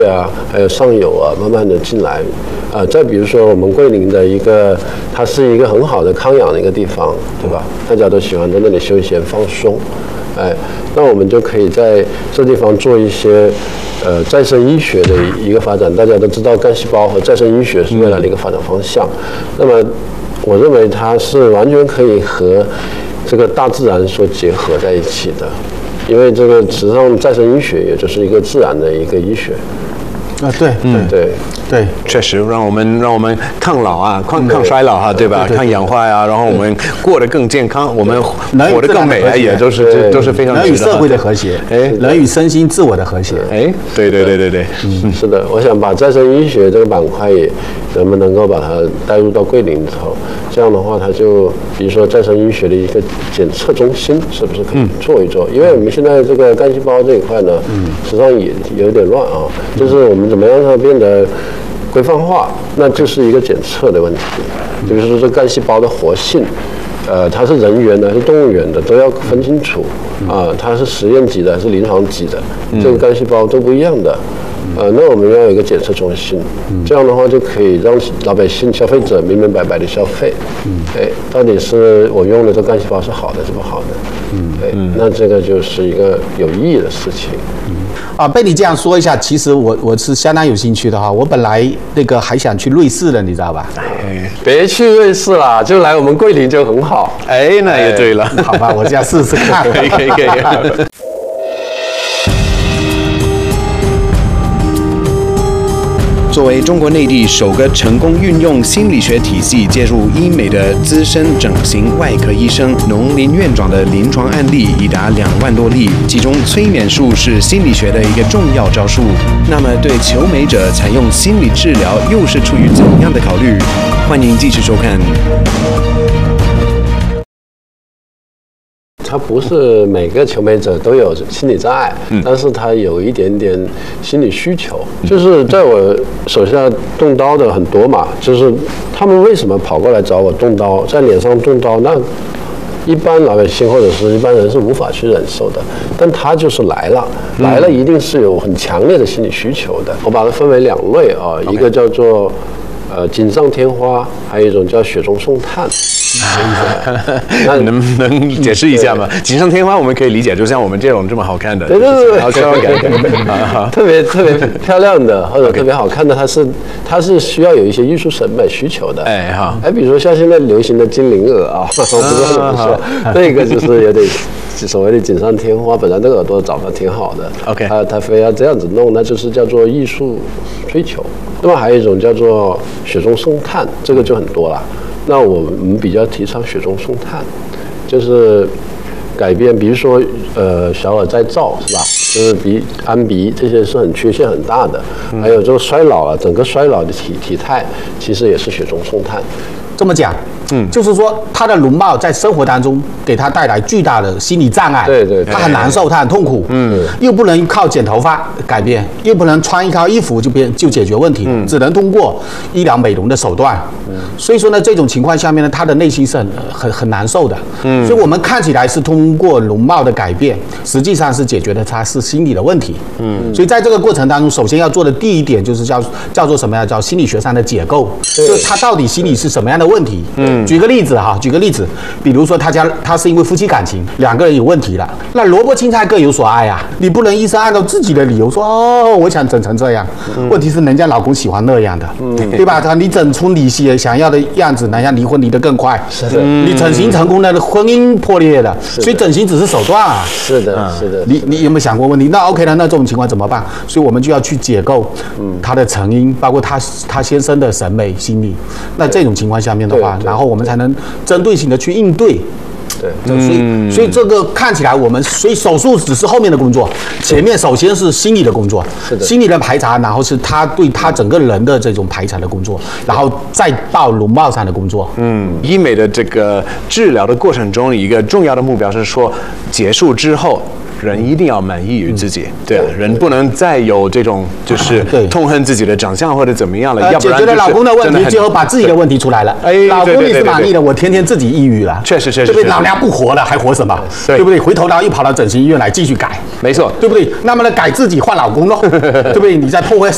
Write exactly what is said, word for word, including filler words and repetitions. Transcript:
啊，还有上游啊，慢慢的进来。啊，再比如说我们桂林的一个，它是一个很好的康养的一个地方，对吧？大家都喜欢在那里休闲放松。哎，那我们就可以在这地方做一些呃再生医学的一个发展。大家都知道干细胞和再生医学是未来的一个发展方向。那么我认为它是完全可以和这个大自然所结合在一起的，因为这个实际上再生医学也就是一个自然的一个医学。 啊，对，嗯， 对对， 确实让我们让我们抗老啊，抗抗衰老哈，对吧？抗氧化呀，然后我们过得更健康，我们活得更美啊，也都是都是非常人与社会的和谐，哎，人与身心自我的和谐， 哎，对对对对对， 嗯，是的，我想把再生医学这个板块也能不能够把它带入到桂林里头，这样的话，它就比如说再生医学的一个检测中心，是不是可以做一做？因为我们现在这个干细胞这一块呢，嗯，实际上也有点乱啊，就是我们怎么让它变得规范化，那就是一个检测的问题。比如说这干细胞的活性，呃，它是人源的还是动物源的，都要分清楚啊，它是实验级的还是临床级的，这个干细胞都不一样的。呃，那我们要有一个检测中心，这样的话就可以让老百姓、消费者明明白白的消费。嗯，哎，到底是我用的这干细胞是好的是不好的？嗯，哎，那这个就是一个有意义的事情。嗯， 啊，被你这样说一下，其实我我是相当有兴趣的哈。我本来那个还想去瑞士的，你知道吧？ 哎，别去瑞士啦，就来我们桂林就很好。 哎，那也对了。 好吧，我这样试试看。 可以可以可以。作为中国内地首个成功运用心理学体系介入医美的资深整形外科医生，农林院长的临床案例已达两万多例，其中催眠术是心理学的一个重要招数。那么，对求美者采用心理治疗又是出于怎样的考虑？欢迎继续收看。 他不是每个求美者都有心理障碍，嗯、但是他有一点点心理需求。就是在我手下动刀的很多嘛，就是他们为什么跑过来找我动刀，在脸上动刀？那一般老百姓或者是一般人是无法去忍受的，但他就是来了，来了一定是有很强烈的心理需求的。我把它分为两类啊， Okay. 一个叫做呃锦上添花，还有一种叫雪中送炭。 那能不能解释一下吗？锦上添花我们可以理解，就像我们这种这么好看的， 对对对， 好看感， 特别特别漂亮的或者特别好看的，它是它是需要有一些艺术审美需求的。哎哈，哎，比如说像现在流行的精灵耳啊，我不知道怎么说，那个就是有点所谓的锦上添花，本来这个耳朵长得挺好的 ，OK， 他他非要这样子弄，那就是叫做艺术追求。那么还有一种叫做雪中送炭，这个就很多了。那我们比较提倡雪中送炭，就是改变，比如说呃小耳再造是吧？就是鼻安鼻这些是很缺陷很大的，还有这个衰老啊，整个衰老的体体态其实也是雪中送炭。 这么讲，嗯，就是说他的容貌在生活当中给他带来巨大的心理障碍， 对对， 他很难受，他很痛苦，嗯，又不能靠剪头发改变，又不能穿一套衣服就变就解决问题，嗯，只能通过医疗美容的手段，嗯，所以说呢，这种情况下面呢，他的内心是很很很难受的，嗯，所以我们看起来是通过容貌的改变，实际上是解决的他是心理的问题，嗯，所以在这个过程当中，首先要做的第一点就是叫叫做什么呀？叫心理学上的解构，就是他到底心里是什么样的问题，嗯。举个例子哈，举个例子，比如说他家他是因为夫妻感情两个人有问题了，那萝卜青菜各有所爱啊，你不能医生按照自己的理由说哦，我想整成这样，嗯、问题是人家老公喜欢那样的，嗯、对吧？他你整出你想要的样子，人家离婚离得更快， 是的， 你整形成功了，婚姻破裂了，所以整形只是手段啊， 是的，是的， 你你有没有想过问题？那 OK 了，那这种情况怎么办？所以我们就要去解构他的成因，包括他他先生的审美心理。那这种情况下面的话，然后我们才能针对性的去应对。 对， 所以所以这个看起来我们，所以手术只是后面的工作，前面首先是心理的工作， 是的， 心理的排查，然后是他对他整个人的这种排查的工作，然后再到容貌上的工作。 嗯，医美的这个治疗的过程中，一个重要的目标是说，结束之后。人一定要满意于自己，嗯、对啊，人不能再有这种就是痛恨自己的长相或者怎么样了， 呃、 要不然解决了老公的问题，最后把自己的问题出来了。哎，老公也是满意的，我天天自己抑郁了， 确实确实， 对不对？老娘不活了，还活什么？对, 对不对？回头然后又跑到整形医院来继续改， 没错， 对不对？那么呢，改自己换老公喽，对不对？你在破坏